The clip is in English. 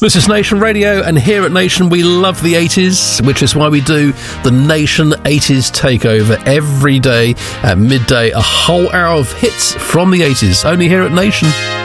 This is Nation Radio, and here at Nation we love the 80s, which is why we do the Nation 80s Takeover every day at midday, a whole hour of hits from the 80s, only here at Nation.